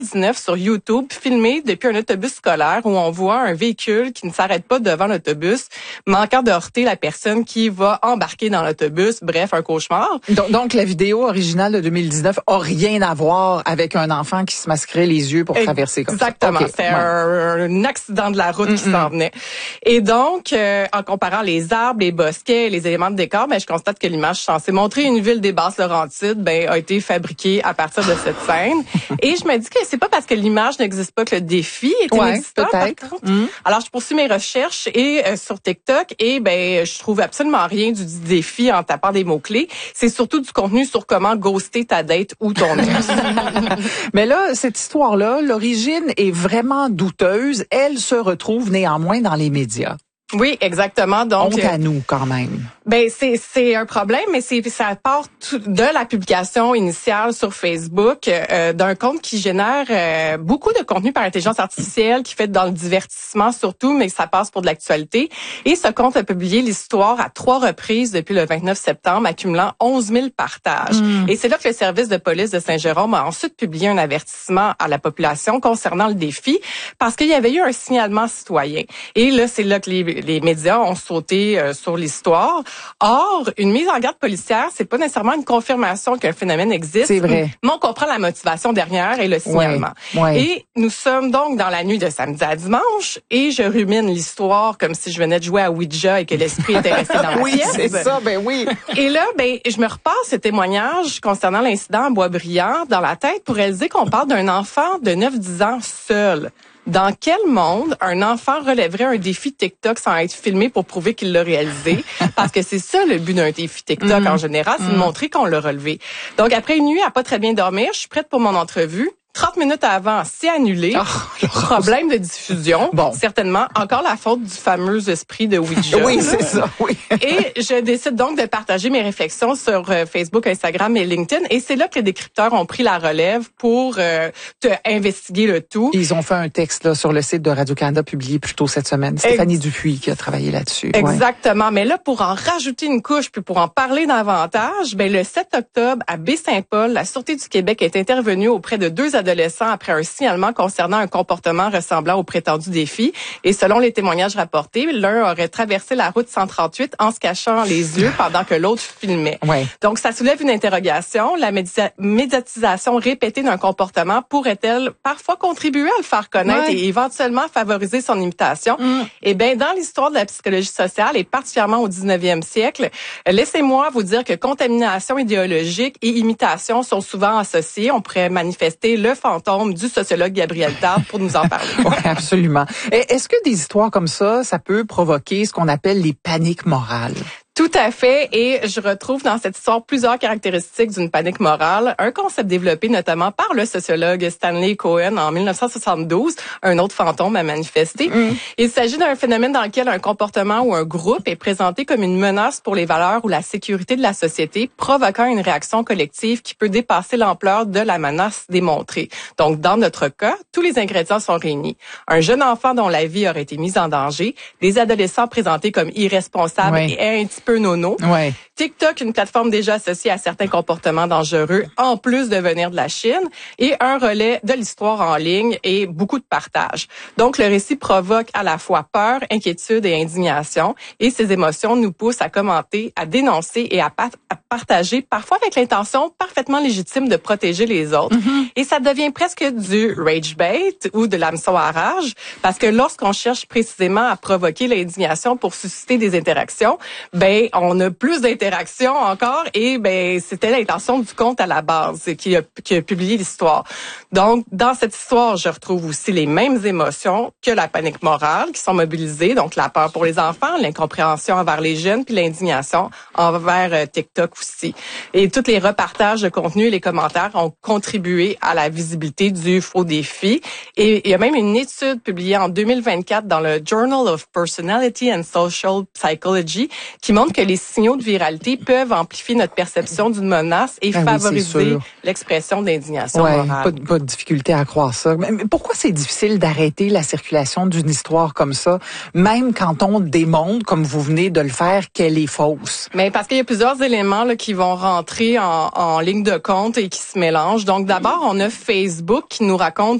2019 sur YouTube, filmé depuis un autobus scolaire où on voit un véhicule qui ne s'arrête pas devant l'autobus, manquant de heurter la personne qui va embarquer dans l'autobus. Bref, un cauchemar. Donc la vidéo originale de 2019 a rien à voir avec un enfant qui se masquerait les yeux pour traverser comme Exactement. ça. Okay. C'est un accident de la route qui s'en venait. Et donc, en comparant les arbres, les bosquets, les éléments de décor, je constate que l'image censée montrer une ville des Basses-Laurentides, a été fabriquée à partir de cette scène. Et je me dis que c'est pas parce que l'image n'existe pas que le défi est inexistant. Peut-être. Alors, je poursuis mes recherches et sur TikTok et je trouve absolument rien du défi en tapant des mots-clés. C'est surtout du contenu sur comment ghoster ta date ou ton ex. Mais là, cette histoire-là, l'origine est vraiment douteuse. Elle se retrouve néanmoins dans les médias. Oui, exactement. Donc, honte à nous, quand même. C'est un problème, mais ça part de la publication initiale sur Facebook d'un compte qui génère beaucoup de contenu par intelligence artificielle, qui fait dans le divertissement surtout, mais ça passe pour de l'actualité. Et ce compte a publié l'histoire à 3 reprises depuis le 29 septembre, accumulant 11 000 partages. Et c'est là que le service de police de Saint-Jérôme a ensuite publié un avertissement à la population concernant le défi, parce qu'il y avait eu un signalement citoyen. Et là, c'est là que les médias ont sauté sur l'histoire. Or, une mise en garde policière, c'est pas nécessairement une confirmation qu'un phénomène existe. C'est vrai. Mais on comprend la motivation derrière et le signalement. Ouais. Et nous sommes donc dans la nuit de samedi à dimanche et je rumine l'histoire comme si je venais de jouer à Ouija et que l'esprit était resté dans la pièce. Oui, c'est ça, oui. Et là, je me repasse ce témoignage concernant l'incident à Boisbriand dans la tête pour réaliser qu'on parle d'un enfant de 9-10 ans seul. Dans quel monde un enfant relèverait un défi TikTok sans être filmé pour prouver qu'il l'a réalisé? Parce que c'est ça le but d'un défi TikTok en général, c'est de montrer qu'on l'a relevé. Donc après une nuit à pas très bien dormir, je suis prête pour mon entrevue. 30 minutes avant, c'est annulé. Problème de diffusion. Bon. Certainement encore la faute du fameux esprit de Ouija. Oui, c'est ça, oui. Et je décide donc de partager mes réflexions sur Facebook, Instagram et LinkedIn. Et c'est là que les décrypteurs ont pris la relève pour investiguer le tout. Ils ont fait un texte là sur le site de Radio-Canada publié plus tôt cette semaine. Stéphanie Dupuis qui a travaillé là-dessus. Exactement. Ouais. Mais là, pour en rajouter une couche, puis pour en parler davantage, le 7 octobre, à Baie-Saint-Paul, la Sûreté du Québec est intervenue auprès de 2 adolescents après un signalement concernant un comportement ressemblant au prétendu défi. Et selon les témoignages rapportés, l'un aurait traversé la route 138 en se cachant les yeux pendant que l'autre filmait. Ouais. Donc, ça soulève une interrogation. La médiatisation répétée d'un comportement pourrait-elle parfois contribuer à le faire connaître et éventuellement favoriser son imitation? Eh bien, dans l'histoire de la psychologie sociale et particulièrement au 19e siècle, laissez-moi vous dire que contamination idéologique et imitation sont souvent associées. On pourrait manifester le fantôme du sociologue Gabriel Tard pour nous en parler. Oui, absolument. Est-ce que des histoires comme ça peut provoquer ce qu'on appelle les paniques morales? Tout à fait. Et je retrouve dans cette histoire plusieurs caractéristiques d'une panique morale. Un concept développé notamment par le sociologue Stanley Cohen en 1972, un autre fantôme à manifester. Il s'agit d'un phénomène dans lequel un comportement ou un groupe est présenté comme une menace pour les valeurs ou la sécurité de la société, provoquant une réaction collective qui peut dépasser l'ampleur de la menace démontrée. Donc, dans notre cas, tous les ingrédients sont réunis. Un jeune enfant dont la vie aurait été mise en danger, des adolescents présentés comme irresponsables et un petit peu nono. Ouais. TikTok, une plateforme déjà associée à certains comportements dangereux, en plus de venir de la Chine, et un relais de l'histoire en ligne et beaucoup de partage. Donc, le récit provoque à la fois peur, inquiétude et indignation, et ces émotions nous poussent à commenter, à dénoncer et à partager, parfois avec l'intention parfaitement légitime de protéger les autres. Et ça devient presque du rage bait ou de l'hameçon à rage, parce que lorsqu'on cherche précisément à provoquer l'indignation pour susciter des interactions, on a plus d'interactions encore et c'était l'intention du compte à la base qui a publié l'histoire. Donc, dans cette histoire, je retrouve aussi les mêmes émotions que la panique morale qui sont mobilisées, donc la peur pour les enfants, l'incompréhension envers les jeunes, puis l'indignation envers TikTok aussi. Et tous les repartages de contenu et les commentaires ont contribué à la visibilité du faux défi. Et il y a même une étude publiée en 2024 dans le Journal of Personality and Social Psychology qui montre que les signaux de viralité réalité peuvent amplifier notre perception d'une menace et favoriser l'expression d'indignation morale. Pas de difficulté à croire ça. Mais pourquoi c'est difficile d'arrêter la circulation d'une histoire comme ça, même quand on démontre, comme vous venez de le faire, qu'elle est fausse? Mais parce qu'il y a plusieurs éléments là, qui vont rentrer en ligne de compte et qui se mélangent. Donc d'abord, on a Facebook qui nous raconte